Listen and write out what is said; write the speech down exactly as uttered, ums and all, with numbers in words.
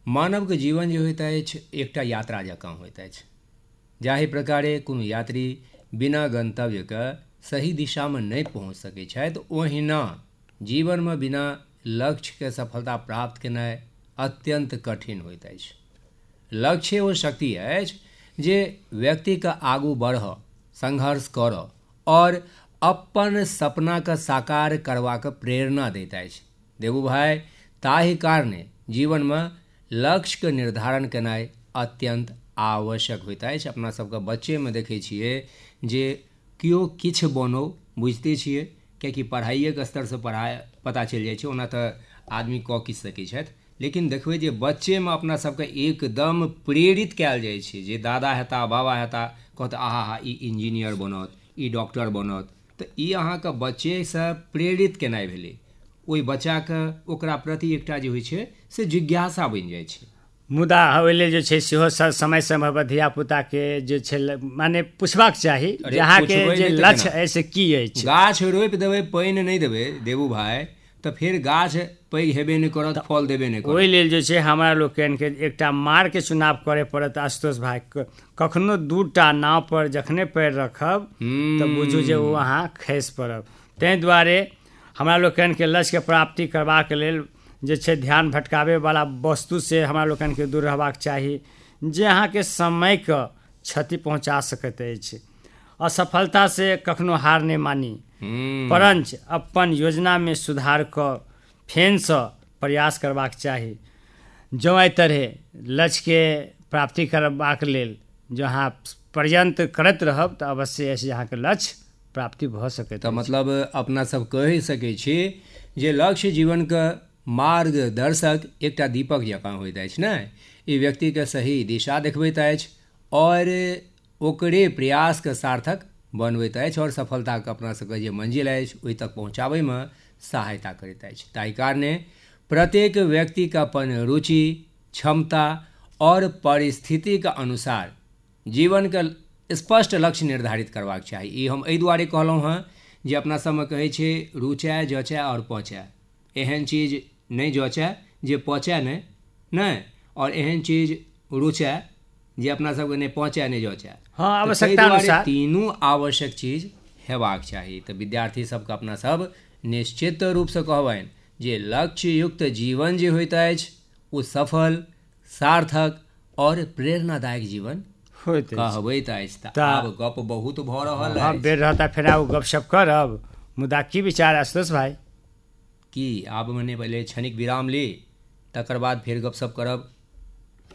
मानवके जीवन जे होइत अछि एकटा यात्रा जकाँ होइत अछि, जाहि प्रकारे कोनो यात्री बिना गंतव्यके सही दिशामे नहि पहुँच सकैत छथि, ओहिना जीवनमे बिना लक्ष्यके सफलता प्राप्त केनाइ अत्यंत कठिन होइत अछि। लक्ष्य ओ शक्ति अछि जे व्यक्तिके आगू बढ़ऽ, संघर्ष करऽ और अपन सपनाके साकार करबाक प्रेरणा दैत अछि। देबू भाई, ताहि कारणे जीवनमे लक्ष्यके निर्धारण केनाइ अत्यंत आवश्यक होइत अछि। अपना सबके बच्चेमे देखै छियै जे केओ किछु बनो, बुझिते छियै, किएकि पढ़ाइएके स्तरसँ पढ़ाइ पता चलि जाइ छै, ओना तऽ आदमी कऽ किछु सकै छथि, लेकिन देखबै जे बच्चेमे अपना सबके एकदम प्रेरित कयल जाइ छै जे दादा हेता, बाबा हेता, कहत आहा हा ई इंजीनियर बनत, ई डॉक्टर बनत, तऽ ई अहाँके बच्चेसँ प्रेरित केनाइ भेलै। ओहि बच्चाके ओकरा प्रति एकटा जे होइ छै से जिज्ञासा बनि जाइ छै। मुदा ओहि लेल जे छै सेहो समय समय पर धियापुताके जे छै माने पुछबाक चाही जे अहाँके जे लक्ष्य अछि से की अछि। गाछ रोपि देबै, पानि नहि देबै देबू भाई, तऽ फेर गाछ पैघ हेबे नहि करत, फल देबे नहि करत। ओहि लेल जे छै हमरा लोकनिके एकटा मार्गके चुनाव करय पड़त आशुतोष भाई। कखनो दू टा नाव पर जखने पैर रखब तऽ बुझू जे ओ अहाँ खसि पड़ब। ताहि दुआरे हमरा लोकनिके लक्ष्यके प्राप्ति करबाक लेल जे छै ध्यान भटकाबैवला वस्तुसँ हमरा लोकनिके दूर रहबाक चाही, जे अहाँके समयके क्षति पहुँचा सकैत अछि। असफलतासँ कखनो हार नहि मानी, परञ्च अपन योजनामे सुधार कऽ फेनसँ प्रयास करबाक चाही। जँ एहि तरहे लक्ष्यके प्राप्ति करबाक लेल जँ अहाँ प्रयत्न करैत रहब तऽ अवश्य अछि अहाँके लक्ष्य प्राप्ति भऽ सकैत। तऽ मतलब अपना सब कहि सकै छी जे लक्ष्य जीवनके मार्गदर्शक एकटा दीपक जकाँ होइत अछि ने। ई व्यक्तिके सही दिशा देखबैत अछि और ओकरे प्रयासके सार्थक बनबैत अछि और सफलताके अपना सबके जे मंजिल अछि ओहि तक पहुँचाबैमे सहायता करैत अछि। ताहि कारणे प्रत्येक व्यक्तिके अपन रुचि, क्षमता और परिस्थितिके अनुसार जीवनके स्पष्ट लक्ष्य निर्धारित करबाक चाही। ई हम एहि दुआरे कहलहुँ हँ जे अपना सबमे कहै छै रुचै, जचै और पचै। एहन चीज नहि जचै जे पचै नहि, नहि, और एहन चीज रुचै जे अपना सबके नहि पचै नहि जचै। हाँ, आवश्यकता अनुसार तीनू आवश्यक चीज हेबाक चाही। तऽ विद्यार्थी सबके अपना सब निश्चित रूपसँ कहबनि जे लक्ष्ययुक्त जीवन जे होइत अछि ओ सफल, सार्थक और प्रेरणादायक जीवन होइत कहबैत अछि। तऽ आब गप बहुत भऽ रहल अछि, बेर रहता फेर आब गपशप करब। मुदा की विचार आशुतोष भाई? की आब मने पहले क्षणिक विराम ली, तकर बाद फेर गपशप करब।